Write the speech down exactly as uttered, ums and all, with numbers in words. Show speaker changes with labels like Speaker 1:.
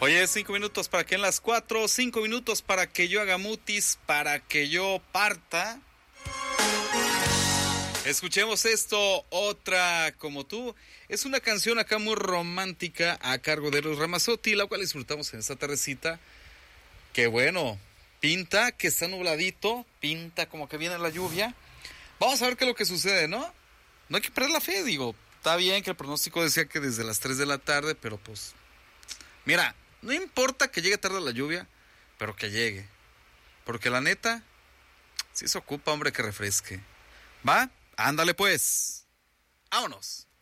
Speaker 1: Oye, cinco minutos para que en las cuatro, cinco minutos para que yo haga mutis, para que yo parta. Escuchemos esto, Otra como tú. Es una canción acá muy romántica a cargo de Eros Ramazzotti, la cual disfrutamos en esta tardecita. Que bueno, pinta que está nubladito, pinta como que viene la lluvia. Vamos a ver qué es lo que sucede, ¿no? No hay que perder la fe, digo. Está bien que el pronóstico decía que desde las tres de la tarde, pero pues... Mira, no importa que llegue tarde la lluvia, pero que llegue. Porque la neta, sí se ocupa, hombre, que refresque. ¿Va? Ándale pues. Vámonos.